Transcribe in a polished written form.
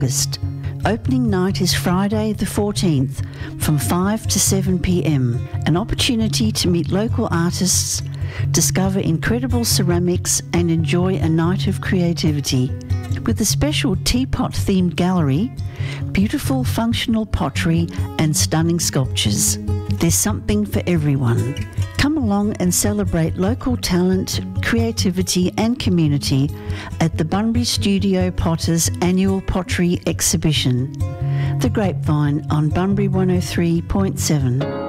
August. Opening night is Friday the 14th from 5 to 7 p.m. An opportunity to meet local artists, discover incredible ceramics and enjoy a night of creativity. With a special teapot-themed gallery, beautiful functional pottery and stunning sculptures. There's something for everyone. Come along and celebrate local talent, creativity and community at the Bunbury Studio Potters Annual Pottery Exhibition. The Grapevine on Bunbury 103.7.